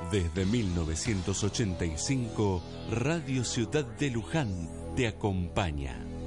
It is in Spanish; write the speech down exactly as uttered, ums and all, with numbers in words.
Desde mil novecientos ochenta y cinco, Radio Ciudad de Luján te acompaña.